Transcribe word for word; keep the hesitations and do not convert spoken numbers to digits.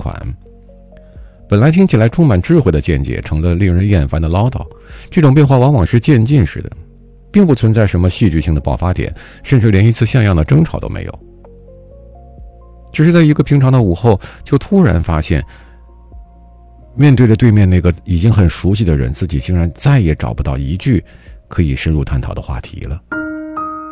款。本来听起来充满智慧的见解成了令人厌烦的唠叨，这种变化往往是渐进式的，并不存在什么戏剧性的爆发点，甚至连一次像样的争吵都没有。只是在一个平常的午后，就突然发现面对着对面那个已经很熟悉的人，自己竟然再也找不到一句可以深入探讨的话题了。